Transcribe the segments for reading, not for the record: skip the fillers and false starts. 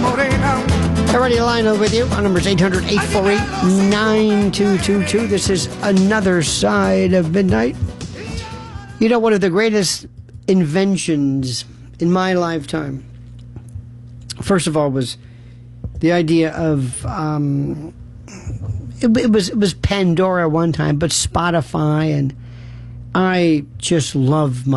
Already Lionel with you. Our number is 800-848-9222. This is Another Side of Midnight. You know, one of the greatest inventions in my lifetime, first of all, was the idea of it was Pandora one time, but Spotify, and I just love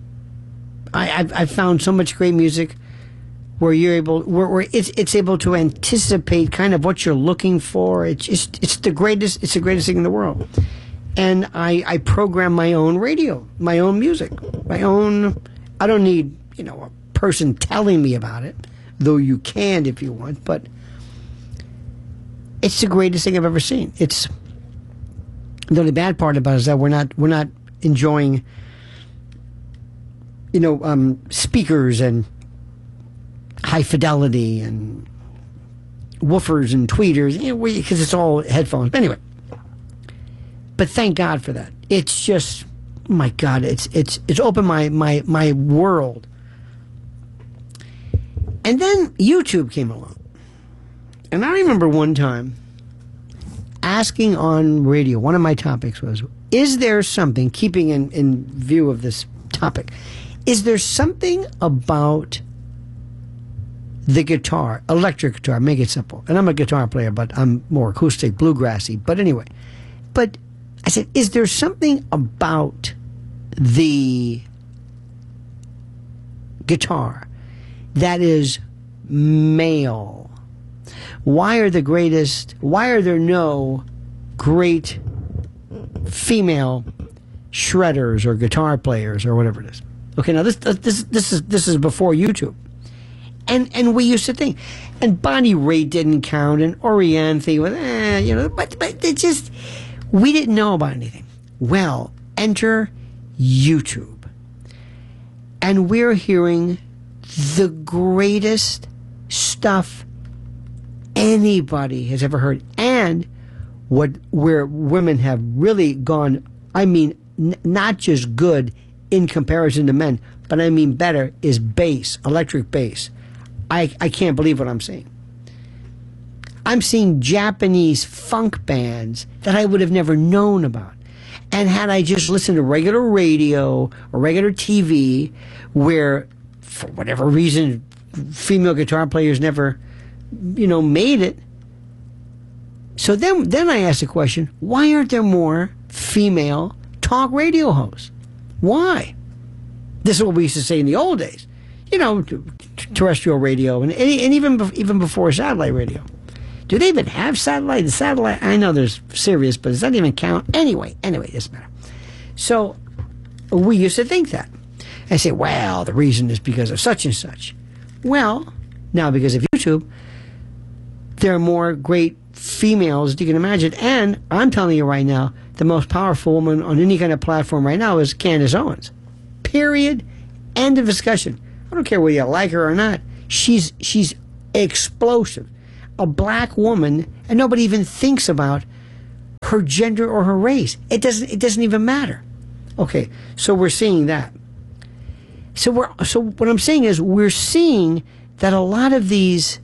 I found so much great music where you're able, where it's able to anticipate kind of what you're looking for. It's the greatest thing in the world. And I program my own radio, my own music, my own. I don't need a person telling me about it, though you can if you want. But it's the greatest thing I've ever seen. It's the only bad part about it is that we're not enjoying speakers and high fidelity and woofers and tweeters, because it's all headphones. But anyway, but thank God for that. It's just, my God, it's opened my world. And then YouTube came along, and I remember one time asking on radio. One of my topics was, is there something, keeping in view of this topic, is there something about the guitar, electric guitar, make it simple. And I'm a guitar player, but I'm more acoustic, bluegrassy. But anyway, but I said, is there something about the guitar that is male? Why are there no great female shredders or guitar players or whatever it is? Okay, now this is before YouTube. And we used to think, and Bonnie Raitt didn't count, and Orianthi was, but it just, we didn't know about anything. Well, enter YouTube, and we're hearing the greatest stuff anybody has ever heard, and where women have really gone, I mean, not just good in comparison to men, but I mean better, is bass, electric bass. I can't believe what I'm seeing. I'm seeing Japanese funk bands that I would have never known about. And had I just listened to regular radio or regular TV, where, for whatever reason, female guitar players never, made it. So then I asked the question, why aren't there more female talk radio hosts? Why? This is what we used to say in the old days. Terrestrial radio and even before satellite radio. Do they even have satellite? The satellite, I know there's Sirius, but does that even count? Anyway, it doesn't matter. So we used to think that. I say, well, the reason is because of such and such. Well, now because of YouTube, there are more great females that you can imagine. And I'm telling you right now, the most powerful woman on any kind of platform right now is Candace Owens. Period. End of discussion. I don't care whether you like her or not. She's explosive. A black woman, and nobody even thinks about her gender or her race. It doesn't even matter. Okay, so we're seeing that. So what I'm saying is, we're seeing that a lot of these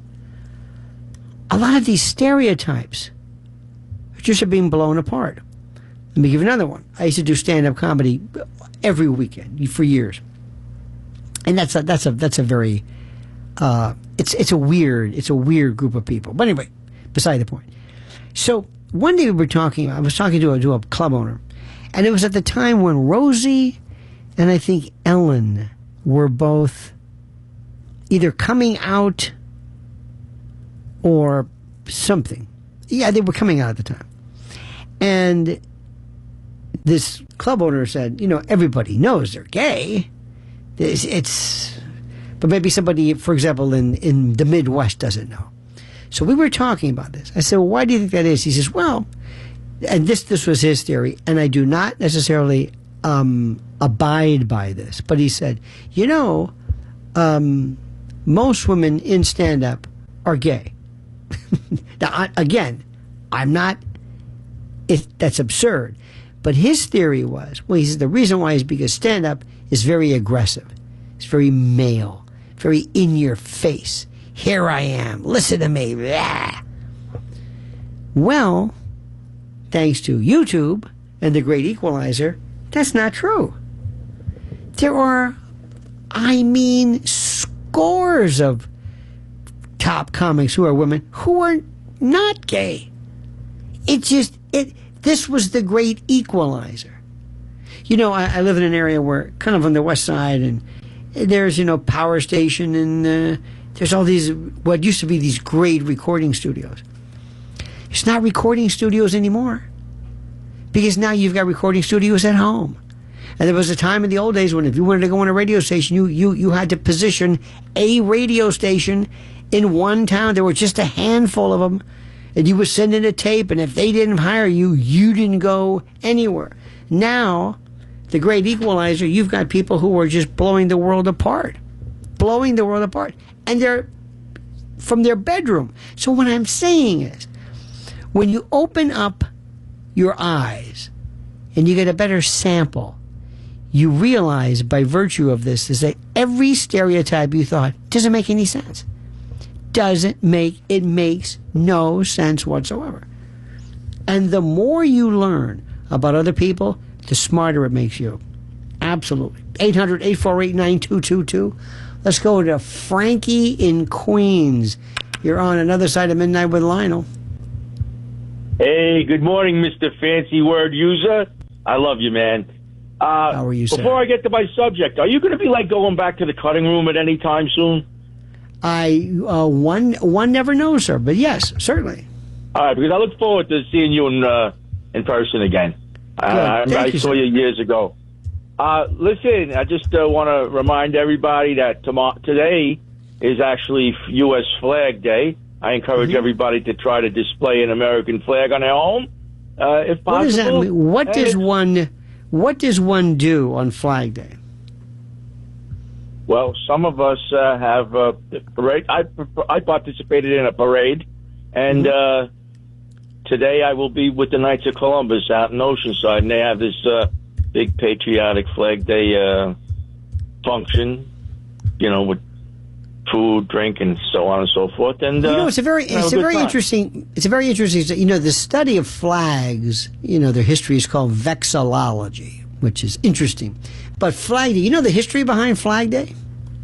stereotypes just are being blown apart. Let me give you another one. I used to do stand-up comedy every weekend for years. And that's a very it's a weird group of people. But anyway, beside the point. So one day I was talking to a club owner, and it was at the time when Rosie and I think Ellen were both either coming out or something. Yeah, they were coming out at the time. And this club owner said, everybody knows they're gay. But maybe somebody, for example, in the Midwest doesn't know. So we were talking about this. I said, well, why do you think that is? He says, well, and this was his theory, and I do not necessarily abide by this, but he said, most women in stand-up are gay. Now, again, I'm not, that's absurd. But his theory was, he says the reason why is because stand-up is very aggressive. It's very male, very in your face. here I am, listen to me. Blah. Well, thanks to YouTube and the Great Equalizer, that's not true. There are, scores of top comics who are women who are not gay. This was the Great Equalizer. You know, I live in an area where, kind of on the west side, and there's, Power Station, and there's all these, what used to be these great recording studios. It's not recording studios anymore, because now you've got recording studios at home. And there was a time in the old days when if you wanted to go on a radio station, you had to position a radio station in one town. There were just a handful of them, and you would send in a tape, and if they didn't hire you, you didn't go anywhere. Now, the Great Equalizer, you've got people who are just blowing the world apart. And they're from their bedroom. So what I'm saying is, when you open up your eyes and you get a better sample, you realize by virtue of this is that every stereotype you thought doesn't make any sense. It makes no sense whatsoever. And the more you learn about other people, the smarter it makes you. Absolutely. 800-848-9222. Let's go to Frankie in Queens. You're on Another Side of Midnight with Lionel. Hey, good morning, Mr. Fancy Word User. I love you, man. How are you, sir? Before I get to my subject, are you going to be going back to the cutting room at any time soon? One never knows, sir, but yes, certainly. All right, because I look forward to seeing you in person again. I saw you years ago. Listen, I just want to remind everybody that today is actually U.S. Flag Day. I encourage everybody to try to display an American flag on their home, if possible. What does that mean? What does one do on Flag Day? Well, some of us have a parade. I participated in a parade, and today I will be with the Knights of Columbus out in Oceanside, and they have this big patriotic Flag Day function, with food, drink, and so on and so forth. And it's a very interesting. It's a very interesting. The study of flags. Their history is called vexillology, which is interesting. But Flag Day, the history behind Flag Day?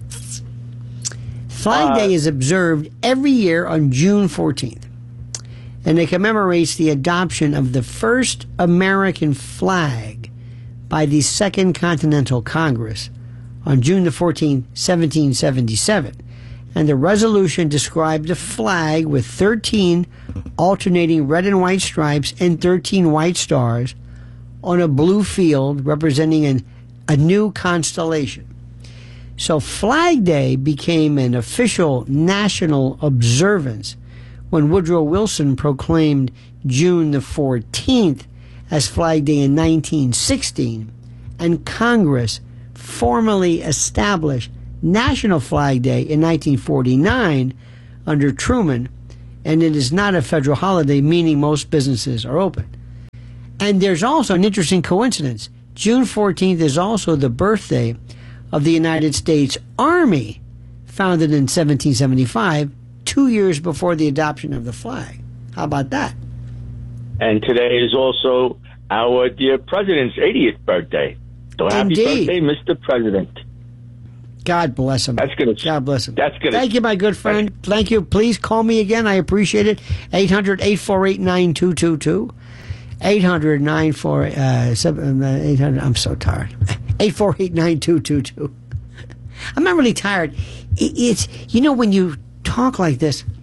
Flag Day is observed every year on June 14th, and it commemorates the adoption of the first American flag by the Second Continental Congress on June the 14th, 1777. And the resolution described a flag with 13 alternating red and white stripes and 13 white stars on a blue field representing a new constellation. So Flag Day became an official national observance when Woodrow Wilson proclaimed June the 14th as Flag Day in 1916, and Congress formally established National Flag Day in 1949 under Truman, and it is not a federal holiday, meaning most businesses are open. And there's also an interesting coincidence. June 14th is also the birthday of the United States Army, founded in 1775, 2 years before the adoption of the flag. How about that? And today is also our dear President's 80th birthday. So happy birthday, Mr. President. God bless him. God bless him. Thank you, my good friend. Thank you. Please call me again. I appreciate it. 800-848-9222. 800-948... I'm so tired. 848-9222. I'm not really tired. It's, when you talk like this,